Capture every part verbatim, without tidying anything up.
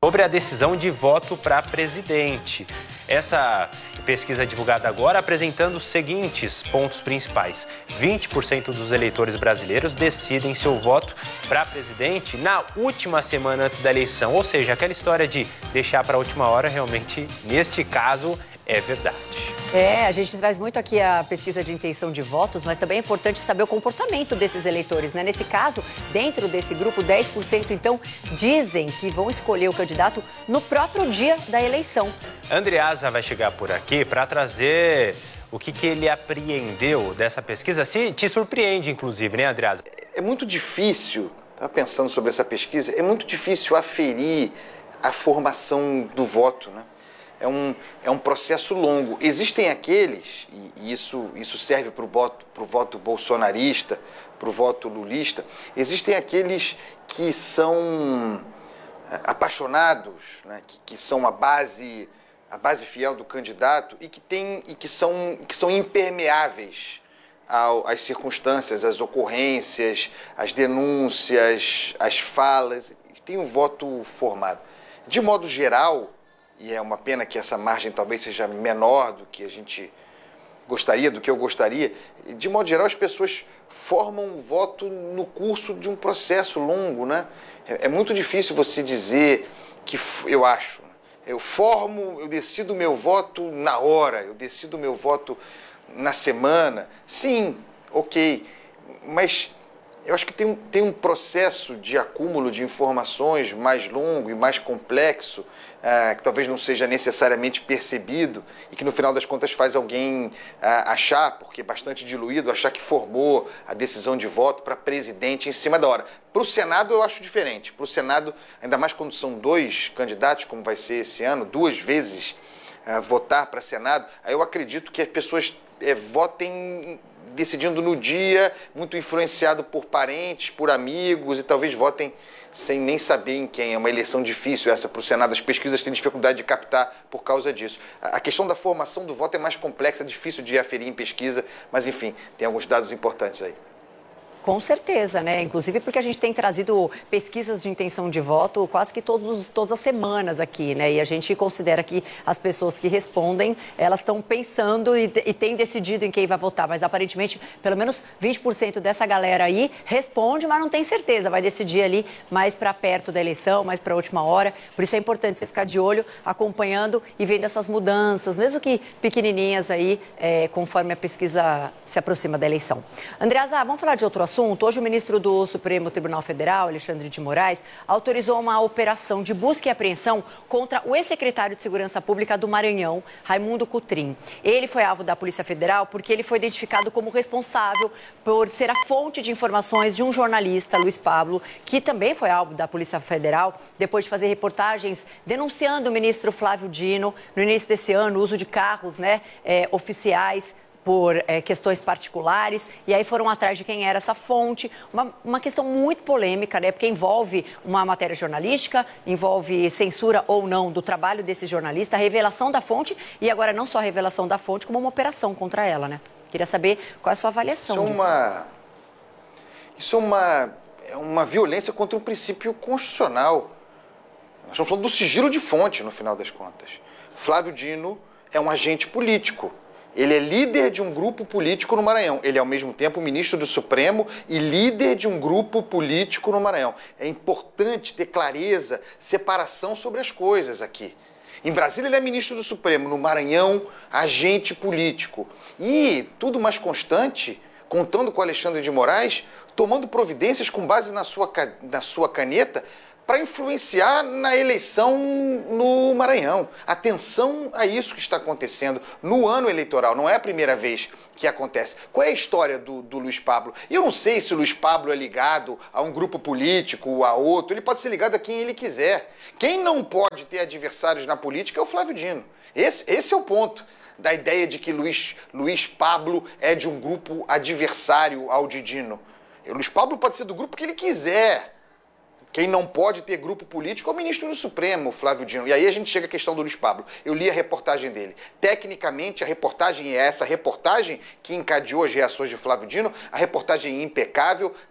sobre a decisão de voto para presidente. Essa pesquisa divulgada agora apresentando os seguintes pontos principais. vinte por cento dos eleitores brasileiros decidem seu voto para presidente na última semana antes da eleição. Ou seja, aquela história de deixar para a última hora, realmente, neste caso, é verdade. É, a gente traz muito aqui a pesquisa de intenção de votos, mas também é importante saber o comportamento desses eleitores, né? Nesse caso, dentro desse grupo, dez por cento, então, dizem que vão escolher o candidato no próprio dia da eleição. Andreasa vai chegar por aqui para trazer o que, que ele apreendeu dessa pesquisa. Se te surpreende, inclusive, né, Andreasa? É muito difícil, estava pensando sobre essa pesquisa, é muito difícil aferir a formação do voto, né? É um, é um processo longo. Existem aqueles, e isso, isso serve para o voto, para o voto bolsonarista, para o voto lulista, existem aqueles que são apaixonados, né, que, que são a base, a base fiel do candidato e que, tem, e que, são, que são impermeáveis ao, às circunstâncias, às ocorrências, às denúncias, às falas, tem um voto formado. De modo geral, e é uma pena que essa margem talvez seja menor do que a gente gostaria, do que eu gostaria. De modo geral, as pessoas formam um voto no curso de um processo longo, né? É, é muito difícil você dizer que, eu acho, eu formo, eu decido meu voto na hora, eu decido meu voto na semana. Sim, ok, mas eu acho que tem um, tem um processo de acúmulo de informações mais longo e mais complexo, uh, que talvez não seja necessariamente percebido e que no final das contas faz alguém uh, achar, porque é bastante diluído, achar que formou a decisão de voto para presidente em cima da hora. Para o Senado eu acho diferente. Para o Senado, ainda mais quando são dois candidatos, como vai ser esse ano, duas vezes uh, votar para Senado, aí eu acredito que as pessoas uh, votem decidindo no dia, muito influenciado por parentes, por amigos, e talvez votem sem nem saber em quem. É uma eleição difícil essa para o Senado. As pesquisas têm dificuldade de captar por causa disso. A questão da formação do voto é mais complexa, é difícil de aferir em pesquisa, mas enfim, tem alguns dados importantes aí. Com certeza, né? Inclusive porque a gente tem trazido pesquisas de intenção de voto quase que todos, todas as semanas aqui, né? E a gente considera que as pessoas que respondem, elas estão pensando e, e têm decidido em quem vai votar. Mas aparentemente, pelo menos vinte por cento dessa galera aí responde, mas não tem certeza. Vai decidir ali mais para perto da eleição, mais para a última hora. Por isso é importante você ficar de olho, acompanhando e vendo essas mudanças, mesmo que pequenininhas aí, é, conforme a pesquisa se aproxima da eleição. Andreasa, vamos falar de outro assunto? Hoje o ministro do Supremo Tribunal Federal, Alexandre de Moraes, autorizou uma operação de busca e apreensão contra o ex-secretário de Segurança Pública do Maranhão, Raimundo Cotrim. Ele foi alvo da Polícia Federal porque ele foi identificado como responsável por ser a fonte de informações de um jornalista, Luiz Pablo, que também foi alvo da Polícia Federal, depois de fazer reportagens denunciando o ministro Flávio Dino, no início desse ano, o uso de carros, né, é, oficiais, por é, questões particulares, e aí foram atrás de quem era essa fonte, uma, uma questão muito polêmica, né, porque envolve uma matéria jornalística, envolve censura ou não do trabalho desse jornalista, a revelação da fonte, e agora não só a revelação da fonte, como uma operação contra ela, né? Queria saber qual é a sua avaliação isso é disso. Uma... Isso é uma... é uma violência contra um princípio constitucional. Nós estamos falando do sigilo de fonte, no final das contas. Flávio Dino é um agente político. Ele é líder de um grupo político no Maranhão. Ele é, ao mesmo tempo, ministro do Supremo e líder de um grupo político no Maranhão. É importante ter clareza, separação sobre as coisas aqui. Em Brasília, ele é ministro do Supremo. No Maranhão, agente político. E, tudo mais constante, contando com Alexandre de Moraes, tomando providências com base na sua, na sua caneta, para influenciar na eleição no Maranhão. Atenção a isso que está acontecendo no ano eleitoral. Não é a primeira vez que acontece. Qual é a história do, do Luiz Pablo? E eu não sei se o Luiz Pablo é ligado a um grupo político, a outro. Ele pode ser ligado a quem ele quiser. Quem não pode ter adversários na política é o Flávio Dino. Esse, esse é o ponto da ideia de que Luiz, Luiz Pablo é de um grupo adversário ao de Dino. O Luiz Pablo pode ser do grupo que ele quiser. Quem não pode ter grupo político é o ministro do Supremo, Flávio Dino. E aí a gente chega à questão do Luiz Pablo. Eu li a reportagem dele. Tecnicamente, a reportagem é essa reportagem que encadeou as reações de Flávio Dino. A reportagem é impecável,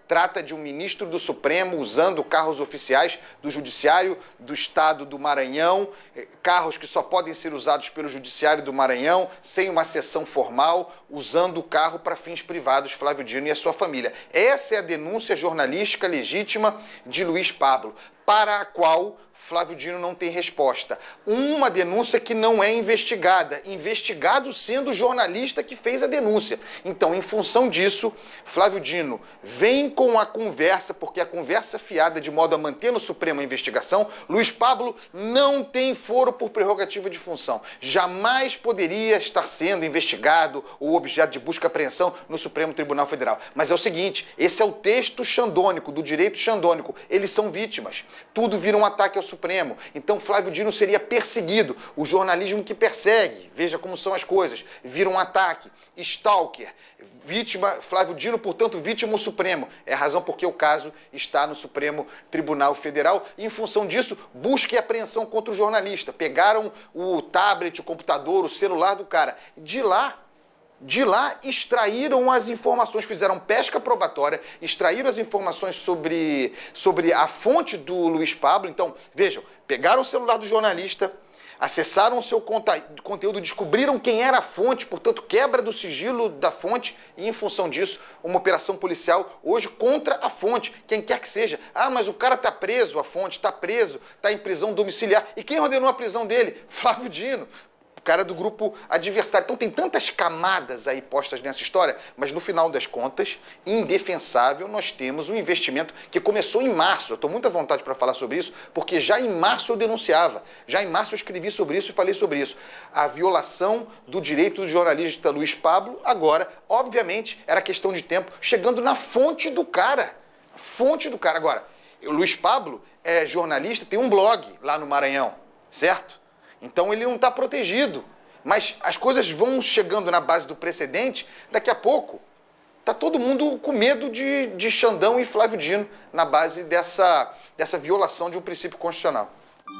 trata de um ministro do Supremo usando carros oficiais do Judiciário do Estado do Maranhão, carros que só podem ser usados pelo Judiciário do Maranhão, sem uma sessão formal, usando o carro para fins privados, Flávio Dino e a sua família. Essa é a denúncia jornalística legítima de Luiz Pablo, para a qual Flávio Dino não tem resposta. Uma denúncia que não é investigada, investigado sendo o jornalista que fez a denúncia. Então, em função disso, Flávio Dino vem com a conversa, porque a conversa fiada de modo a manter no Supremo a investigação. Luiz Pablo não tem foro por prerrogativa de função. Jamais poderia estar sendo investigado ou objeto de busca e apreensão no Supremo Tribunal Federal. Mas é o seguinte, esse é o texto xandônico, do direito xandônico. Eles são vítimas. Tudo vira um ataque ao Supremo. Então Flávio Dino seria perseguido. O jornalismo que persegue, veja como são as coisas, vira um ataque. Stalker, vítima, Flávio Dino, portanto, vítima ao Supremo. É a razão porque o caso está no Supremo Tribunal Federal. E, em função disso, busca e apreensão contra o jornalista. Pegaram o tablet, o computador, o celular do cara. De lá, De lá, extraíram as informações, fizeram pesca probatória, extraíram as informações sobre, sobre a fonte do Luiz Pablo. Então, vejam, pegaram o celular do jornalista, acessaram o seu conteúdo, descobriram quem era a fonte, portanto, quebra do sigilo da fonte e, em função disso, uma operação policial hoje contra a fonte, quem quer que seja. Ah, mas o cara está preso, a fonte está preso, está em prisão domiciliar. E quem ordenou a prisão dele? Flávio Dino. O cara do grupo adversário. Então tem tantas camadas aí postas nessa história, mas no final das contas, indefensável, nós temos um investimento que começou em março. Eu estou muito à vontade para falar sobre isso, porque já em março eu denunciava, já em março eu escrevi sobre isso e falei sobre isso. A violação do direito do jornalista Luiz Pablo, agora, obviamente, era questão de tempo, chegando na fonte do cara. Fonte do cara. Agora, o Luiz Pablo é jornalista, tem um blog lá no Maranhão, certo? Então ele não está protegido. Mas as coisas vão chegando na base do precedente, daqui a pouco está todo mundo com medo de, de Xandão e Flávio Dino na base dessa, dessa violação de um princípio constitucional.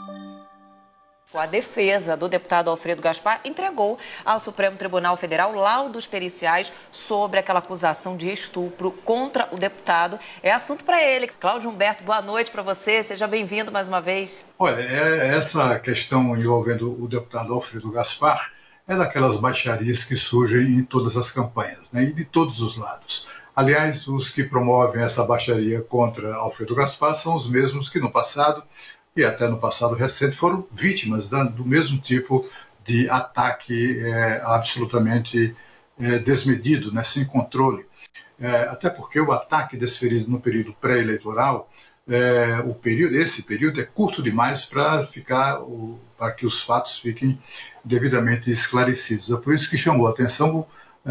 A defesa do deputado Alfredo Gaspar entregou ao Supremo Tribunal Federal laudos periciais sobre aquela acusação de estupro contra o deputado. É assunto para ele. Cláudio Humberto, boa noite para você. Seja bem-vindo mais uma vez. Olha, é, essa questão envolvendo o deputado Alfredo Gaspar é daquelas baixarias que surgem em todas as campanhas, né, e de todos os lados. Aliás, os que promovem essa baixaria contra Alfredo Gaspar são os mesmos que no passado e até no passado recente foram vítimas do mesmo tipo de ataque é, absolutamente é, desmedido, né, sem controle. É, até porque o ataque desferido no período pré-eleitoral, é, o período, esse período é curto demais para ficar, para que os fatos fiquem devidamente esclarecidos. É por isso que chamou a atenção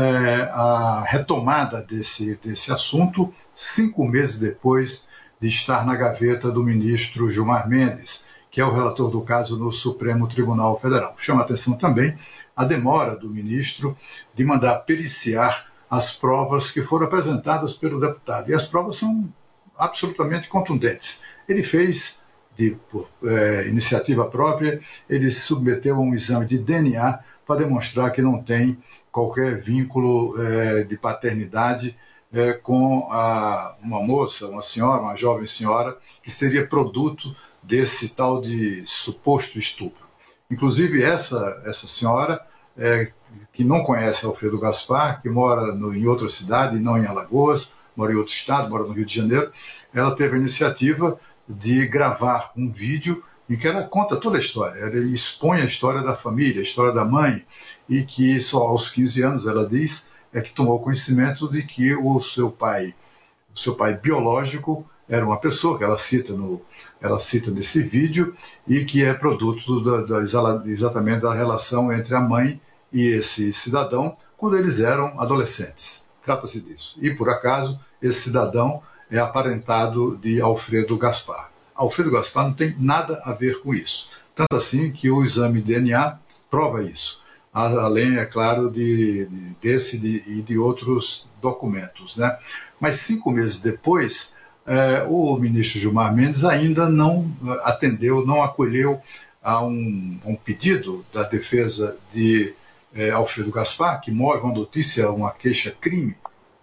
é, a retomada desse, desse assunto cinco meses depois de estar na gaveta do ministro Gilmar Mendes, que é o relator do caso no Supremo Tribunal Federal. Chama a atenção também a demora do ministro de mandar periciar as provas que foram apresentadas pelo deputado. E as provas são absolutamente contundentes. Ele fez, de, por é, iniciativa própria, ele se submeteu a um exame de D N A para demonstrar que não tem qualquer vínculo é, de paternidade É, com a, uma moça, uma senhora, uma jovem senhora, que seria produto desse tal de suposto estupro. Inclusive essa, essa senhora, é, que não conhece Alfredo Gaspar, que mora no, em outra cidade, não em Alagoas, mora em outro estado, mora no Rio de Janeiro, ela teve a iniciativa de gravar um vídeo em que ela conta toda a história, ela expõe a história da família, a história da mãe, e que só aos quinze anos, ela diz, é que tomou conhecimento de que o seu pai, o seu pai biológico era uma pessoa que ela cita, no, ela cita nesse vídeo e que é produto da, da, exatamente da relação entre a mãe e esse cidadão quando eles eram adolescentes. Trata-se disso. E, por acaso, esse cidadão é aparentado de Alfredo Gaspar. Alfredo Gaspar não tem nada a ver com isso. Tanto assim que o exame de D N A prova isso. Além, é claro, de, de, desse e de, de outros documentos, né? Mas cinco meses depois, eh, o ministro Gilmar Mendes ainda não atendeu, não acolheu a um, um pedido da defesa de eh, Alfredo Gaspar, que move uma notícia, uma queixa-crime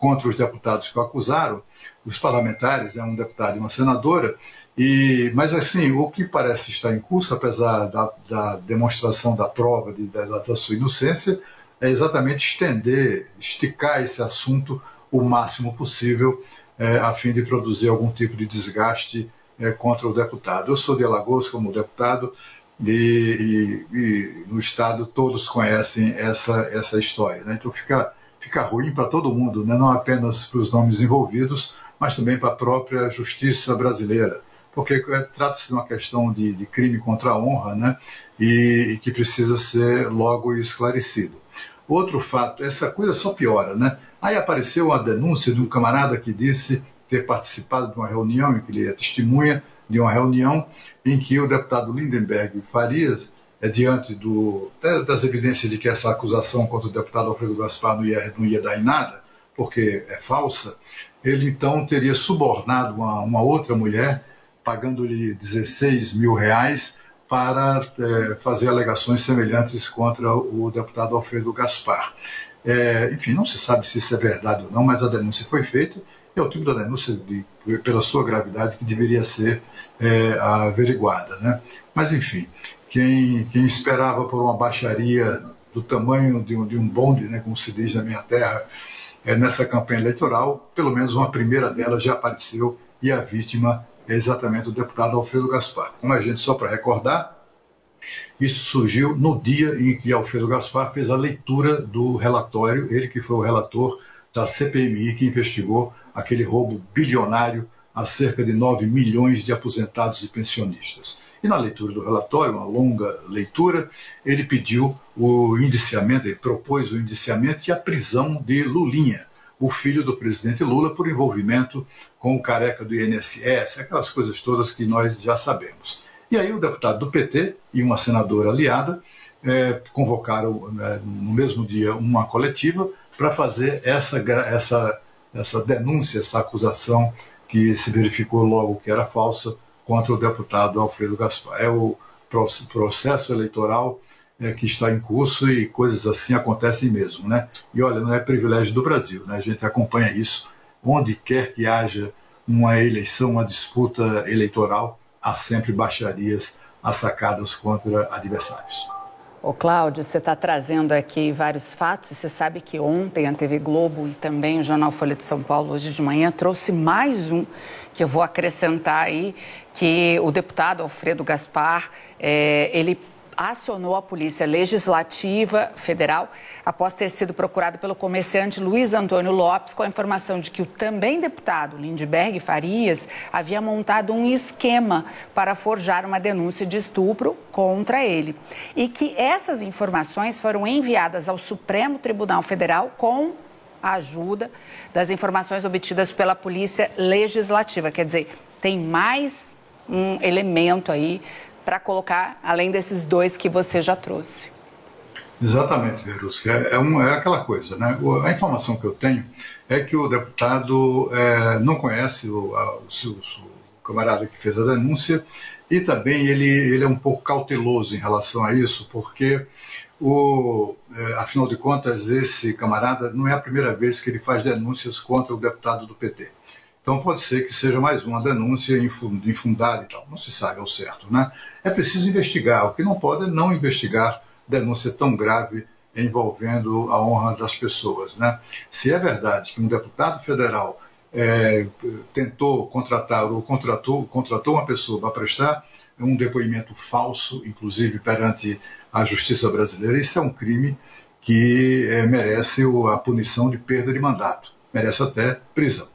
contra os deputados que o acusaram, os parlamentares, é um deputado e uma senadora, e, mas assim, o que parece estar em curso, apesar da, da demonstração da prova de, da, da sua inocência, é exatamente estender, esticar esse assunto o máximo possível, é, a fim de produzir algum tipo de desgaste é, contra o deputado. Eu sou de Alagoas como deputado, e, e, e no estado todos conhecem essa, essa história, né? Então fica, fica ruim para todo mundo, né? Não apenas para os nomes envolvidos, mas também para a própria justiça brasileira, porque é, trata-se de uma questão de, de crime contra a honra, né? e, e que precisa ser logo esclarecido. Outro fato, essa coisa só piora, né? Aí apareceu uma denúncia de um camarada que disse ter participado de uma reunião, em que ele é testemunha de uma reunião em que o deputado Lindenberg Farias, é, diante do, das evidências de que essa acusação contra o deputado Alfredo Gaspar não ia, não ia dar em nada, porque é falsa, ele então teria subornado uma, uma outra mulher, pagando-lhe dezesseis mil reais para é, fazer alegações semelhantes contra o deputado Alfredo Gaspar. É, enfim, não se sabe se isso é verdade ou não, mas a denúncia foi feita, e é o tipo da denúncia, de, pela sua gravidade, que deveria ser é, averiguada, né? Mas, enfim, quem, quem esperava por uma baixaria do tamanho de um, de um bonde, né, como se diz na minha terra, é, nessa campanha eleitoral, pelo menos uma primeira delas já apareceu, e a vítima é exatamente o deputado Alfredo Gaspar. Como a gente, só para recordar, isso surgiu no dia em que Alfredo Gaspar fez a leitura do relatório, ele que foi o relator da C P M I que investigou aquele roubo bilionário a cerca de nove milhões de aposentados e pensionistas. E na leitura do relatório, uma longa leitura, ele pediu o indiciamento, ele propôs o indiciamento e a prisão de Lulinha, o filho do presidente Lula, por envolvimento com o careca do I N S S, aquelas coisas todas que nós já sabemos. E aí o deputado do P T e uma senadora aliada eh, convocaram eh, no mesmo dia uma coletiva para fazer essa, essa, essa denúncia, essa acusação que se verificou logo que era falsa contra o deputado Alfredo Gaspar. É o processo eleitoral é, que está em curso e coisas assim acontecem mesmo, né? E olha, não é privilégio do Brasil, né? A gente acompanha isso. Onde quer que haja uma eleição, uma disputa eleitoral, há sempre baixarias assacadas contra adversários. Ô Cláudio, você está trazendo aqui vários fatos e você sabe que ontem a T V Globo e também o jornal Folha de São Paulo, hoje de manhã, trouxe mais um que eu vou acrescentar aí, que o deputado Alfredo Gaspar, é, ele acionou a Polícia Legislativa Federal após ter sido procurado pelo comerciante Luiz Antônio Lopes com a informação de que o também deputado Lindenberg Farias havia montado um esquema para forjar uma denúncia de estupro contra ele e que essas informações foram enviadas ao Supremo Tribunal Federal com a ajuda das informações obtidas pela Polícia Legislativa. Quer dizer, tem mais um elemento aí para colocar, além desses dois que você já trouxe. Exatamente, Verusca. É, é, um, é aquela coisa, né? A informação que eu tenho é que o deputado é, não conhece o, a, o, seu, o camarada que fez a denúncia e também ele, ele é um pouco cauteloso em relação a isso, porque, o, é, afinal de contas, esse camarada não é a primeira vez que ele faz denúncias contra o deputado do P T. Então pode ser que seja mais uma denúncia infundada e tal. Não se sabe ao certo, né? É preciso investigar. O que não pode é não investigar denúncia tão grave envolvendo a honra das pessoas, né? Se é verdade que um deputado federal é, tentou contratar ou contratou, contratou uma pessoa para prestar um depoimento falso, inclusive perante a justiça brasileira, isso é um crime que é, merece a punição de perda de mandato. Merece até prisão.